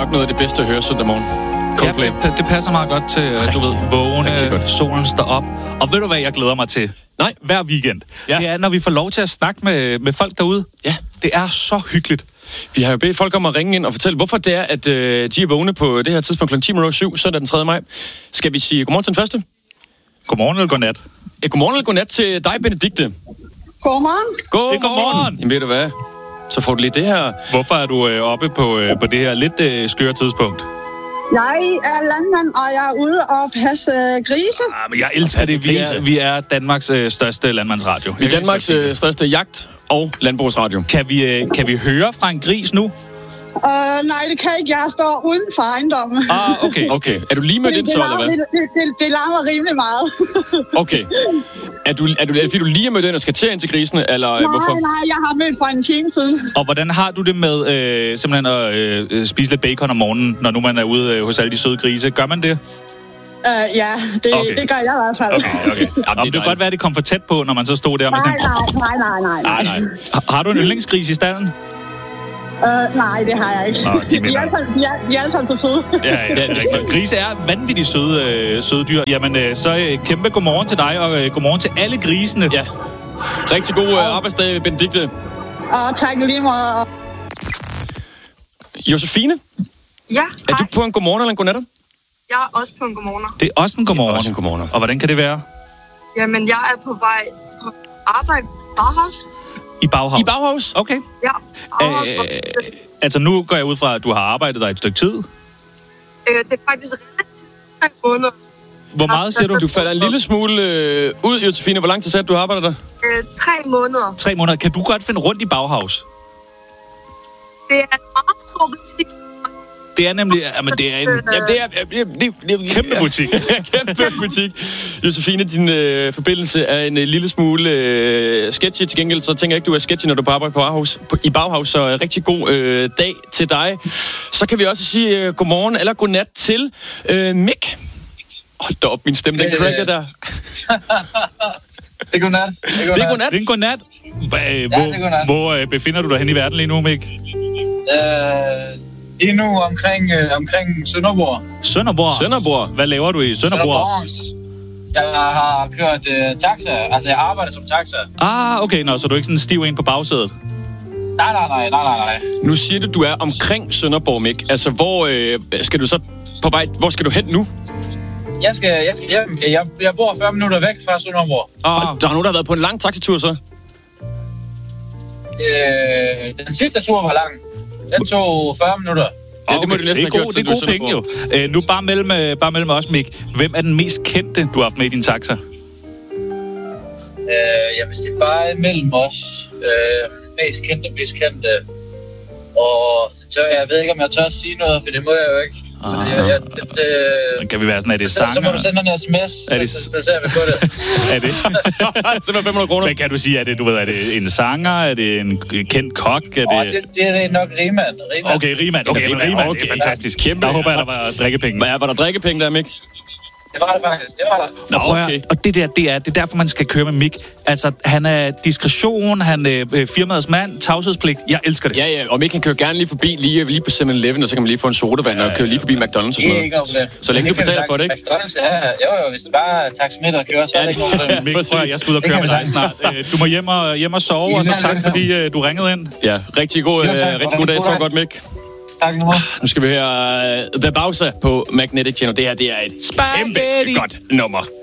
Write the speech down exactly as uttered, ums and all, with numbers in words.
nok noget af det bedste at høre søndag morgen. Coldplay. Ja, det, det passer meget godt til, rigtig, du ved, vågne, solen står op. Og ved du, hvad jeg glæder mig til? Nej. Hver weekend. Ja. Det er, når vi får lov til at snakke med, med folk derude. Ja. Det er så hyggeligt. Vi har jo bedt folk om at ringe ind og fortælle, hvorfor det er, at øh, de er vågne på det her tidspunkt klokken ti minutter syv, søndag den tredje maj. Skal vi sige godmorgen til den første? Godmorgen eller godnat? Ja, godmorgen eller godnat til dig, Benedikte. Godmorgen. Godmorgen. Det er godmorgen. Jamen ved du hvad? Så får du lige det her. Hvorfor er du øh, oppe på, øh, på det her lidt øh, skøre tidspunkt? Jeg er landmand, og jeg er ude og passe grise. Ah, men jeg elsker det. Vi er, vi er Danmarks øh, største landmandsradio. Vi er Danmarks øh, største jagt- og landbrugsradio. Kan vi, øh, kan vi høre fra en gris nu? Uh, nej, det kan ikke. Jeg står uden for ejendommen. Ah, okay. Okay. Er du lige med den så, eller hvad? Det, det, det, det larmer rimelig meget. Okay. Er du, er, du, er det fordi, du lige er med den og skal til ind til grisene, eller nej, hvorfor? Nej, jeg har mødt for en time siden. Og hvordan har du det med øh, simpelthen at øh, spise lidt bacon om morgenen, når nu man er ude øh, hos alle de søde grise? Gør man det? Uh, ja, det, Okay. det gør jeg i hvert fald. Okay, okay. Jamen, det kan godt være, at det kom for tæt på, når man så stod der med Nej, sådan... nej, nej, nej, nej. Nej, nej. Har- Har du en yndlingsgris i stallen? Uh, nej, det har jeg ikke. Nå, de de, de, mener- er alle sammen- de, er, de er alle sammen på søde. Ja, ja, det er rigtigt. Grise er vanvittigt søde, øh, søde dyr. Jamen, øh, så øh, kæmpe godmorgen til dig, og øh, godmorgen til alle grisene. Ja. Rigtig god øh, arbejdsdag, Benedikte. Og tak lige meget. Josefine, Ja, er hej. du på en godmorgen eller en godnatter? Jeg er også på en godmorgen. Det er også en godmorgen. Også en godmorgen. Og hvordan kan det være? Jamen, jeg er på vej på arbejde i Bauhaus. I Bauhaus? I Bauhaus? Okay. Ja, Bauhaus. Øh, altså, nu går jeg ud fra, at du har arbejdet der et stykke tid. Øh, det er faktisk relativt mange måneder. Hvor meget siger du? Du falder en lille smule øh, ud, Josefine. Hvor lang tid sagde du, du har arbejdet der? Øh, tre måneder. Tre måneder. Kan du godt finde rundt i Bauhaus? Det er en meget stor butik. Det er nemlig... Jamen, det er en Jamen, det er... Det, det, det, kæmpe butik. kæmpe butik. Josefine, din øh, forbindelse er en øh, lille smule øh, sketchy. Til gengæld, så tænker jeg ikke, du er sketchy, når du er på arbejde på Bauhaus, på, i Bauhaus. Så øh, rigtig god øh, dag til dig. Så kan vi også sige øh, godmorgen eller godnat til øh, Mick. Hold da op, min stemme, den cracker der. Det er godnat. Det er Det er godnat. Det er en godnat. Hvor, det er godnat. hvor øh, befinder du dig hen i verden lige nu, Mik? Øh, lige nu omkring, øh, omkring Sønderborg. Sønderborg. Sønderborg. Hvad laver du i Sønderborg? Jeg har kørt øh, taxa. Altså, jeg arbejder som taxa. Ah, okay. Nå, så du er ikke sådan stiv ind på bagsædet? Nej, nej, nej, nej, nej, nej. Nu siger du, du er omkring Sønderborg, Mick. Altså, hvor øh, skal du så på vej... Hvor skal du hen nu? Jeg skal, jeg skal hjem. Jeg, jeg bor fyrre minutter væk fra Sønderborg. Ah. Der er nogen, der har været på en lang taxitur, så? Øh, den sidste tur var lang. Den tog fyrre minutter. Ja, det må du næsten det er have gode, gjort, det er siden gode du er penge jo. Øh, nu bare mellem, øh, bare mellem os, Mik. Hvem er den mest kendte, du har haft med i din taxa? Øh, jeg vil sige bare imellem os. Øh, mest kendte, mest kendte. Og så tør, jeg ved ikke, om jeg tør at sige noget, for det må jeg jo ikke. Så Ah. jeg, jeg, det, det, Kan vi være sådan, er det så, så må sanger? du sende en sms, Er det- så, så, så ser vi på det. Er det? Simpelthen fem hundrede kroner. Hvad kan du sige? Er det, du ved, er det en sanger? Er det en kendt kok? Er Og det... det, det er nok Riemann. Riemann. Okay, Riemann. Okay, Riemann, Riemann. okay. Det er fantastisk. Kæmpe. Der håber jeg, der var drikkepenge. Hvad er, var der drikkepenge der, Mick? Det var det faktisk. Det var der. Nå, Nå, prøv at- okay. Og det der, det er, det er derfor, man skal køre med Mick. Altså, han er diskretion, han er øh, firmaets mand, tavshedspligt. Jeg elsker det. Ja, ja, og Mick kan køre gerne lige forbi, lige, lige på seven eleven, og så kan man lige få en sodavand, ja, ja, ja. og køre lige forbi McDonald's og sådan Det er ikke noget. noget problem. Så længe du betaler for det, ikke? McDonald's, ja, jo, jo, hvis det bare er taxameter kører, så er det ikke noget problem. Mick, prøv at, jeg skal ud og Det køre kan med vi dig snart. Øh, Du må hjem og, hjem og sove, og så tak, fordi øh, du ringede ind. Ja, rigtig god, Jo, øh, tak. rigtig god dag, så godt, Mick. Tak nu. Nu skal vi høre uh, The Bowser på Magnetic Channel. Det her, det er et Spaghetti. kæmpe godt nummer.